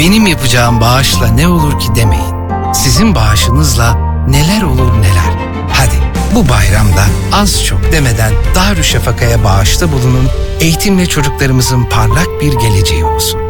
benim yapacağım bağışla ne olur ki demeyin. Sizin bağışınızla neler olur neler. Hadi bu bayramda az çok demeden Darüşşafaka'ya bağışta bulunun, eğitimle çocuklarımızın parlak bir geleceği olsun.